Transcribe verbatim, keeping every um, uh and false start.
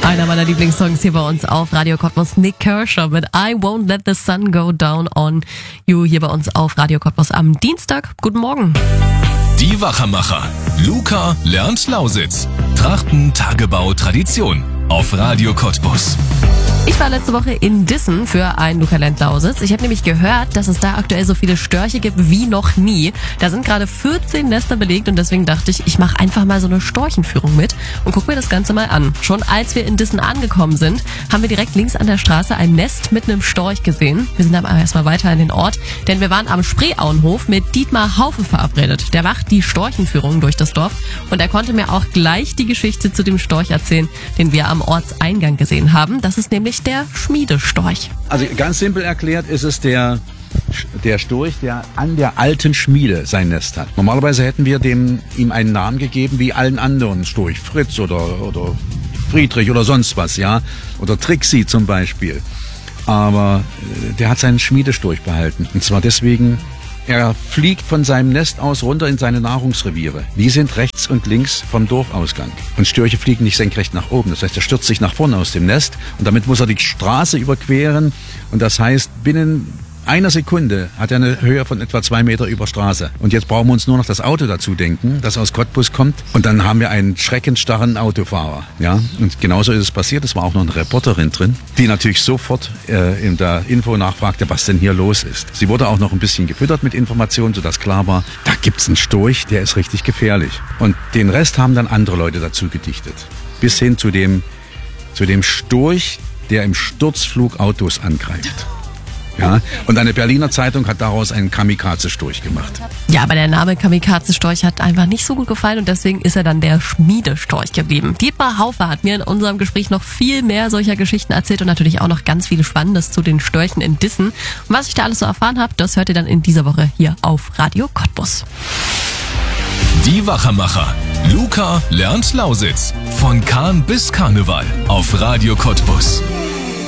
Einer meiner Lieblingssongs hier bei uns auf Radio Cottbus, Nik Kershaw mit I Won't Let the Sun Go Down on You hier bei uns auf Radio Cottbus am Dienstag. Guten Morgen. Die Wachermacher. Luca lernt Lausitz. Trachten, Tagebau, Tradition. Auf Radio Cottbus. Ich war letzte Woche in Dissen für ein Luca lernt Lausitz. Ich habe nämlich gehört, dass es da aktuell so viele Störche gibt wie noch nie. Da sind gerade vierzehn Nester belegt und deswegen dachte ich, ich mache einfach mal so eine Storchenführung mit und guck mir das Ganze mal an. Schon als wir in Dissen angekommen sind, haben wir direkt links an der Straße ein Nest mit einem Storch gesehen. Wir sind aber erstmal weiter in den Ort, denn wir waren am Spreeauenhof mit Dietmar Haufe verabredet. Der macht die Storchenführung durch das Dorf und er konnte mir auch gleich die Geschichte zu dem Storch erzählen, den wir am Ortseingang gesehen haben. Das ist nämlich der Schmiedestorch. Also ganz simpel erklärt ist es der, der Storch, der an der alten Schmiede sein Nest hat. Normalerweise hätten wir dem, ihm einen Namen gegeben wie allen anderen Storch, Fritz oder, oder Friedrich oder sonst was, ja, oder Trixie zum Beispiel. Aber äh, der hat seinen Schmiedestorch behalten und zwar deswegen, er fliegt von seinem Nest aus runter in seine Nahrungsreviere. Die sind rechts und links vom Dorfausgang. Und Störche fliegen nicht senkrecht nach oben. Das heißt, er stürzt sich nach vorne aus dem Nest und damit muss er die Straße überqueren. Und das heißt, binnen einer Sekunde hat er eine Höhe von etwa zwei Meter über Straße. Und jetzt brauchen wir uns nur noch das Auto dazu denken, das aus Cottbus kommt. Und dann haben wir einen schreckensstarren Autofahrer. Ja? Und genauso ist es passiert. Es war auch noch eine Reporterin drin, die natürlich sofort äh, in der Info nachfragte, was denn hier los ist. Sie wurde auch noch ein bisschen gefüttert mit Informationen, sodass klar war, da gibt's einen Storch, der ist richtig gefährlich. Und den Rest haben dann andere Leute dazu gedichtet. Bis hin zu dem, zu dem Storch, der im Sturzflug Autos angreift. Ja, und eine Berliner Zeitung hat daraus einen Kamikaze-Storch gemacht. Ja, aber der Name Kamikaze-Storch hat einfach nicht so gut gefallen und deswegen ist er dann der Schmiedestorch geblieben. Dietmar Haufe hat mir in unserem Gespräch noch viel mehr solcher Geschichten erzählt und natürlich auch noch ganz viel Spannendes zu den Störchen in Dissen. Und was ich da alles so erfahren habe, das hört ihr dann in dieser Woche hier auf Radio Cottbus. Die Wachermacher. Luca lernt Lausitz. Von Kahn bis Karneval. Auf Radio Cottbus.